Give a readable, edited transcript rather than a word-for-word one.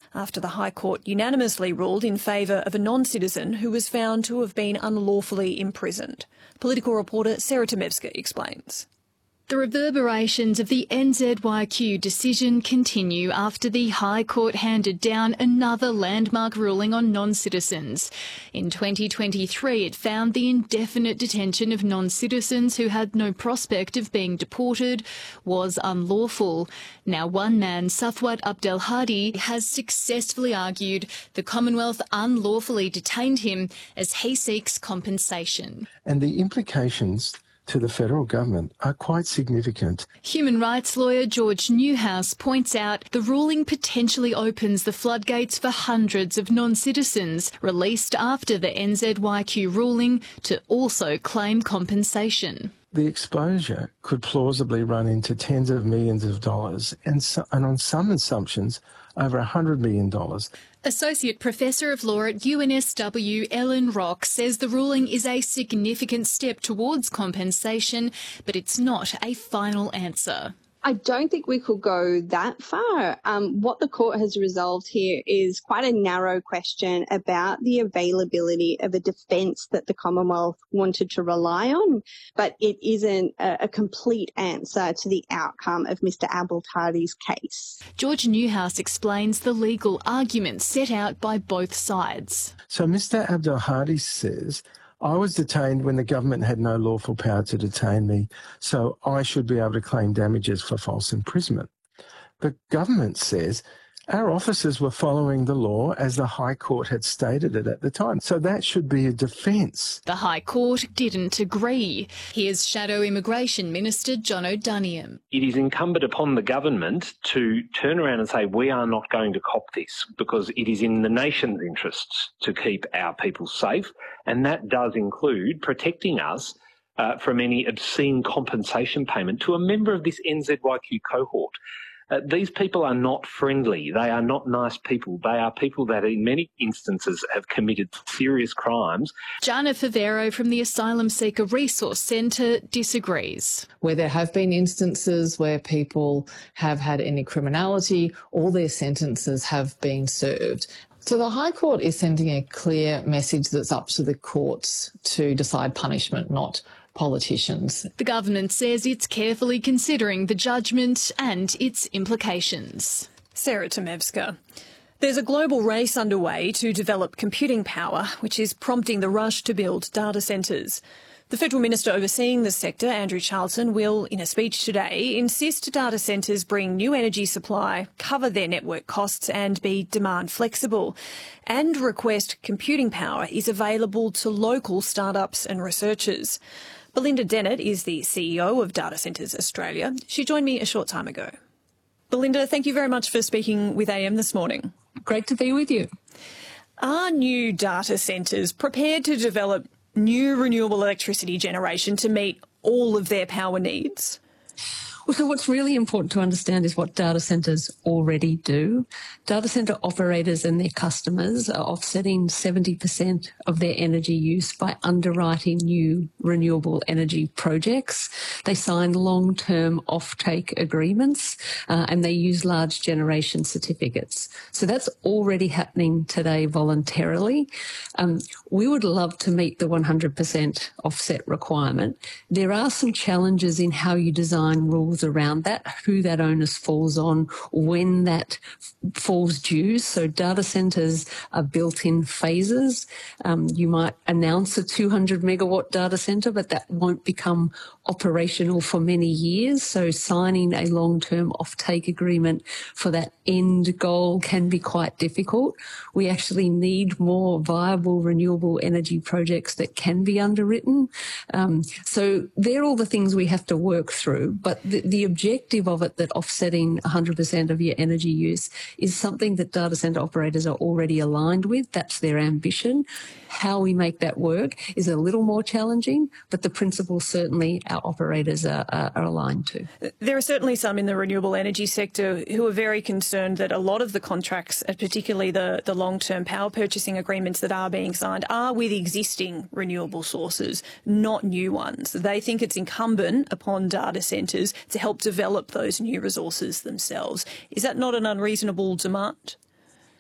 after the High Court unanimously ruled in favour of a non-citizen who was found to have been unlawfully imprisoned. Political reporter Sarah Tomevska explains. The reverberations of the NZYQ decision continue after the High Court handed down another landmark ruling on non-citizens. In 2023, it found the indefinite detention of non-citizens who had no prospect of being deported was unlawful. Now one man, Safwat Abdelhadi, has successfully argued the Commonwealth unlawfully detained him as he seeks compensation. And the implications to the federal government are quite significant. Human rights lawyer George Newhouse points out the ruling potentially opens the floodgates for hundreds of non-citizens released after the NZYQ ruling to also claim compensation. The exposure could plausibly run into tens of millions of dollars and on some assumptions over $100 million. Associate Professor of Law at UNSW Ellen Rock says the ruling is a significant step towards compensation, but it's not a final answer. I don't think we could go that far. What the court has resolved here is quite a narrow question about the availability of a defence that the Commonwealth wanted to rely on, but it isn't a complete answer to the outcome of Mr Abdelhadi's case. George Newhouse explains the legal arguments set out by both sides. So Mr Abdelhadi says, I was detained when the government had no lawful power to detain me, so I should be able to claim damages for false imprisonment. The government says our officers were following the law as the High Court had stated it at the time, so that should be a defence. The High Court didn't agree. Here's Shadow Immigration Minister John O'Doniam. It is incumbent upon the government to turn around and say we are not going to cop this because it is in the nation's interests to keep our people safe, and that does include protecting us from any obscene compensation payment to a member of this NZYQ cohort. These people are not friendly. They are not nice people. They are people that in many instances have committed serious crimes. Jana Favero from the Asylum Seeker Resource Centre disagrees. Where there have been instances where people have had any criminality, all their sentences have been served. So the High Court is sending a clear message that's up to the courts to decide punishment, not politicians. The government says it's carefully considering the judgment and its implications. Sarah Tomevska. There's a global race underway to develop computing power, which is prompting the rush to build data centres. The Federal Minister overseeing the sector, Andrew Charlton, will, in a speech today, insist data centres bring new energy supply, cover their network costs and be demand flexible, and request computing power is available to local startups and researchers. Belinda Dennett is the CEO of Data Centres Australia. She joined me a short time ago. Belinda, thank you very much for speaking with AM this morning. Great to be with you. Are new data centres prepared to develop new renewable electricity generation to meet all of their power needs? Well, so what's really important to understand is what data centres already do. Data centre operators and their customers are offsetting 70% of their energy use by underwriting new renewable energy projects. They sign long-term offtake agreements and they use large generation certificates. So that's already happening today voluntarily. We would love to meet the 100% offset requirement. There are some challenges in how you design rules around that, who that onus falls on, when that falls due. So data centres are built in phases. You might announce a 200 megawatt data centre, but that won't become operational for many years. So signing a long-term offtake agreement for that end goal can be quite difficult. We actually need more viable renewable energy projects that can be underwritten. So they're all the things we have to work through. But the objective of it, that offsetting 100% of your energy use, is something that data centre operators are already aligned with. That's their ambition. How we make that work is a little more challenging, but the principle certainly our operators are aligned to. There are certainly some in the renewable energy sector who are very concerned that a lot of the contracts, particularly the long-term power purchasing agreements that are being signed, are with existing renewable sources, not new ones. They think it's incumbent upon data centres to help develop those new resources themselves. Is that not an unreasonable demand?